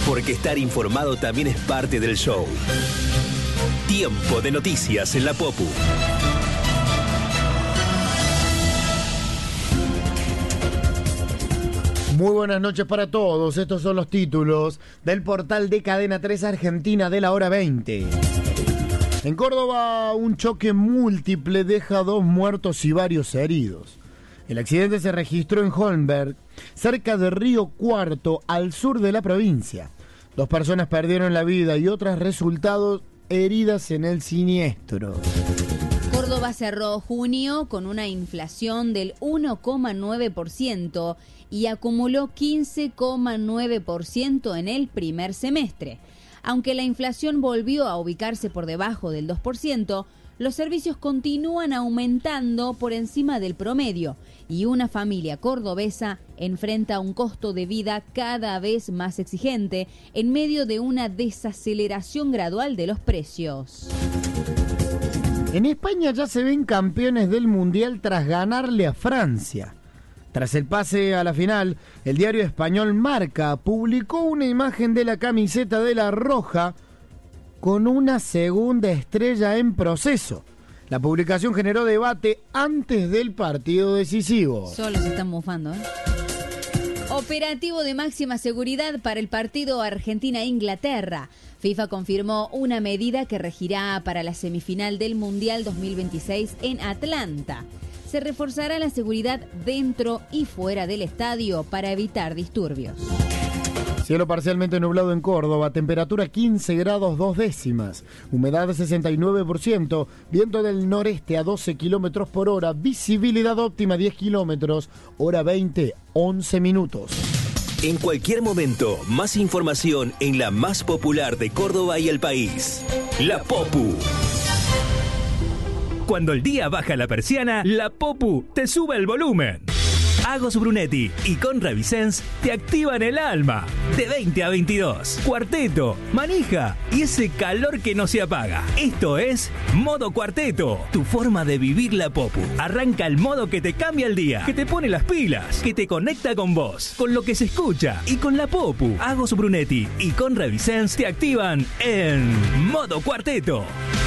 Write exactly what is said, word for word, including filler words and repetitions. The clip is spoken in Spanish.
porque estar informado también es parte del show. Tiempo de noticias en la Popu. Muy buenas noches para todos. Estos son los títulos del portal de Cadena tres Argentina de la hora veinte. En Córdoba, un choque múltiple deja dos muertos y varios heridos. El accidente se registró en Holmberg, cerca de Río Cuarto, al sur de la provincia. Dos personas perdieron la vida y otras resultaron heridas en el siniestro. Córdoba cerró junio con una inflación del uno coma nueve por ciento y acumuló quince coma nueve por ciento en el primer semestre. Aunque la inflación volvió a ubicarse por debajo del dos por ciento, los servicios continúan aumentando por encima del promedio y una familia cordobesa enfrenta un costo de vida cada vez más exigente en medio de una desaceleración gradual de los precios. En España ya se ven campeones del Mundial tras ganarle a Francia. Tras el pase a la final, el diario español Marca publicó una imagen de la camiseta de la Roja con una segunda estrella en proceso. La publicación generó debate antes del partido decisivo. Solo se están bufando, ¿eh? Operativo de máxima seguridad para el partido Argentina-Inglaterra. FIFA confirmó una medida que regirá para la semifinal del Mundial dos mil veintiséis en Atlanta. Se reforzará la seguridad dentro y fuera del estadio para evitar disturbios. Cielo parcialmente nublado en Córdoba, temperatura quince grados dos décimas, humedad sesenta y nueve por ciento, viento del noreste a doce kilómetros por hora, visibilidad óptima diez kilómetros, hora veinte, once minutos. En cualquier momento, más información en la más popular de Córdoba y el país. La Popu. Cuando el día baja la persiana, la Popu te sube el volumen. Agos Brunetti y Conra Vicens te activan el alma. De veinte a veintidós. Cuarteto, manija y ese calor que no se apaga. Esto es Modo Cuarteto, tu forma de vivir la Popu. Arranca el modo que te cambia el día, que te pone las pilas, que te conecta con vos, con lo que se escucha y con la Popu. Agos Brunetti y Conra Vicens te activan en Modo Cuarteto.